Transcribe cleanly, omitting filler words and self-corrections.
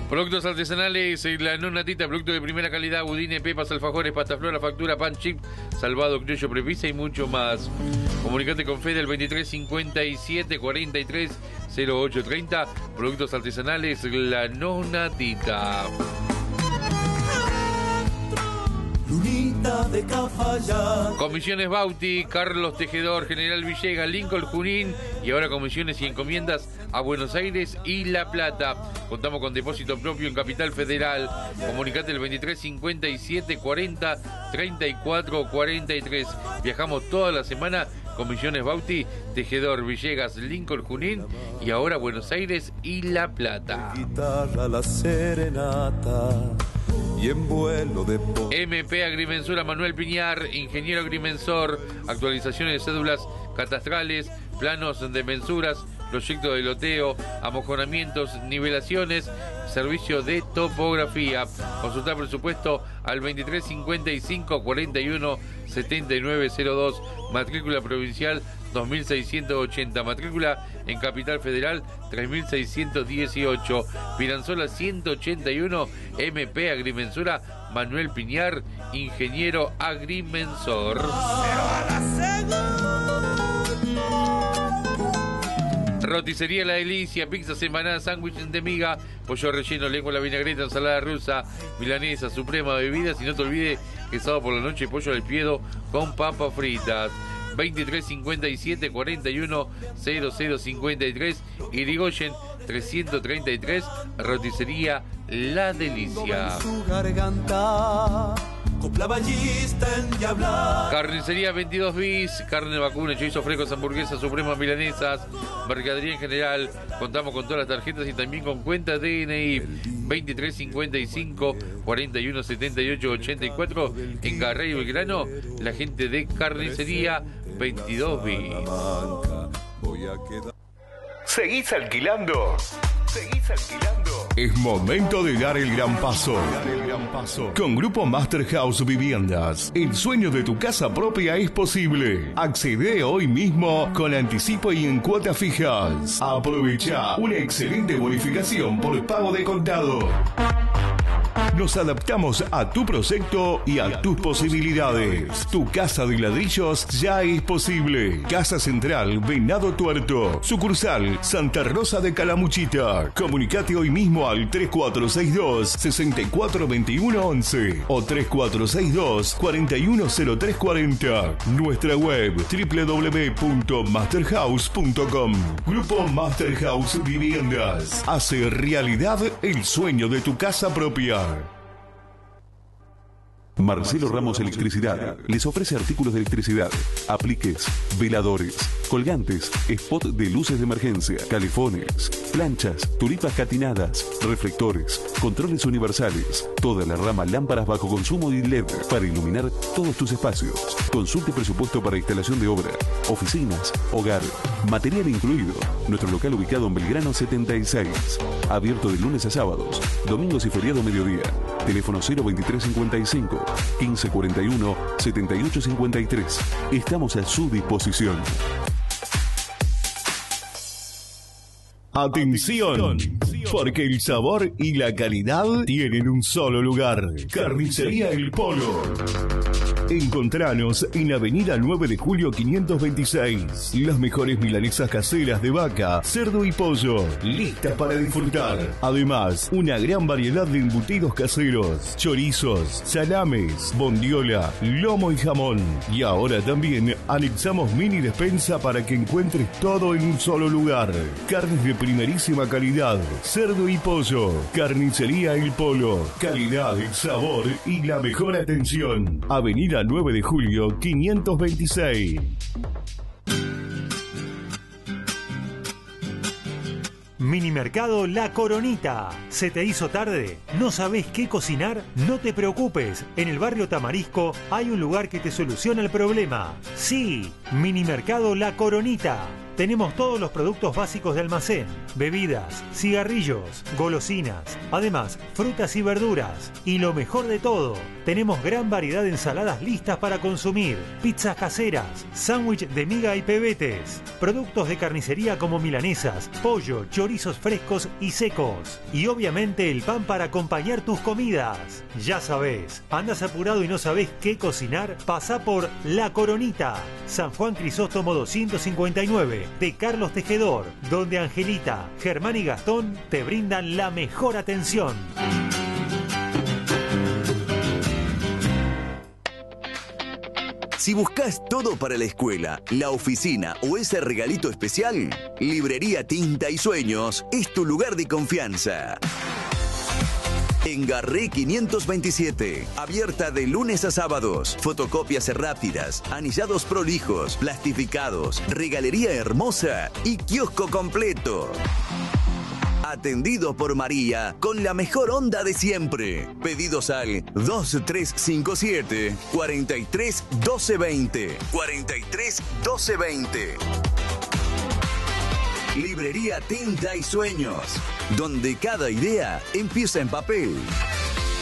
Productos artesanales, la nonatita, producto de primera calidad, budines, pepas, alfajores, pasta flora, factura, pan, chip, salvado, criollo, prepisa y mucho más. Comunicate con Fede al 23 57 43 08 30. Productos artesanales, la nonatita. Lunita de Cafayate. Comisiones Bauti, Carlos Tejedor, General Villegas, Lincoln, Junín y ahora comisiones y encomiendas a Buenos Aires y La Plata. Contamos con depósito propio en Capital Federal. Comunicate el 23 57 40 34 43. Viajamos toda la semana. Comisiones Bauti, Tejedor, Villegas, Lincoln, Junín y ahora Buenos Aires y La Plata. Guitarra, la serenata. Y en vuelo de MP Agrimensura Manuel Piñar, ingeniero agrimensor, actualizaciones de cédulas catastrales, planos de mensuras, proyecto de loteo, amojonamientos, nivelaciones, servicio de topografía. Consultar presupuesto al 23 55 41 79 02, matrícula provincial 2680, matrícula en Capital Federal 3618, Piranzola 181, MP Agrimensura Manuel Piñar, ingeniero agrimensor. Roticería La Delicia, pizzas empanadas, sándwiches de miga, pollo relleno, lengua a la vinagreta, ensalada rusa, milanesa, suprema, bebidas y no te olvides que sábado por la noche pollo al piedo con papas fritas. 23 57 41 0053, Irigoyen 333, Roticería La Delicia. Carnicería 22 bis, carne vacuna, chorizo frescos, hamburguesas, supremas, milanesas, mercadería en general. Contamos con todas las tarjetas y también con cuenta DNI 23 55 41 78 84 en Garray y Belgrano. La gente de Carnicería 22 bis. ¿Seguís alquilando? Es momento de dar el gran paso. Con Grupo Master House Viviendas, el sueño de tu casa propia es posible. Accede hoy mismo con anticipo y en cuotas fijas. Aprovecha una excelente bonificación por pago de contado. Nos adaptamos a tu proyecto y a tus posibilidades. Tu casa de ladrillos ya es posible. Casa Central, Venado Tuerto. Sucursal, Santa Rosa de Calamuchita. Comunicate hoy mismo al 3462-642111 o 3462-410340. Nuestra web www.masterhouse.com. Grupo Master House Viviendas. Hace realidad el sueño de tu casa propia. Marcelo Ramos Electricidad les ofrece artículos de electricidad, apliques, veladores, colgantes, spot de luces de emergencia, calefones, planchas, tulipas catinadas, reflectores, controles universales, toda la rama lámparas bajo consumo y LED para iluminar todos tus espacios. Consulte presupuesto para instalación de obra, oficinas, hogar, material incluido. Nuestro local ubicado en Belgrano 76, abierto de lunes a sábados, domingos y feriado mediodía. Teléfono 02355 1541 7853. Estamos a su disposición. Atención, porque el sabor y la calidad tienen un solo lugar. Carnicería El Polo. Encontranos en Avenida 9 de Julio 526. Las mejores milanesas caseras de vaca, cerdo y pollo, listas para disfrutar. Además, una gran variedad de embutidos caseros, chorizos, salames, bondiola, lomo y jamón. Y ahora también anexamos mini despensa para que encuentres todo en un solo lugar. Carnes de primerísima calidad, cerdo y pollo. Carnicería El Polo. Calidad, sabor y la mejor atención. Avenida 9 de Julio 526. Minimercado La Coronita. ¿Se te hizo tarde? ¿No sabés qué cocinar? No te preocupes. En el barrio Tamarisco hay un lugar que te soluciona el problema. Sí, Minimercado La Coronita. Tenemos todos los productos básicos de almacén. bebidas, cigarrillos, golosinas, además frutas y verduras. Y lo mejor de todo, tenemos gran variedad de ensaladas listas para consumir, pizzas caseras, sándwich de miga y pebetes, productos de carnicería como milanesas, pollo, chorizos frescos y secos. Y obviamente el pan para acompañar tus comidas. Ya sabés, andas apurado y no sabés qué cocinar, pasá por La Coronita, San Juan Crisóstomo 259, de Carlos Tejedor, donde Angelita, Germán y Gastón te brindan la mejor atención. Si buscas todo para la escuela, la oficina o ese regalito especial, Librería Tinta y Sueños es tu lugar de confianza. En Garré 527, abierta de lunes a sábados, fotocopias rápidas, anillados prolijos, plastificados, regalería hermosa y kiosco completo. Atendido por María, con la mejor onda de siempre. Pedidos al 2357 43 12 20. 43 12 20. Librería Tinta y Sueños, donde cada idea empieza en papel.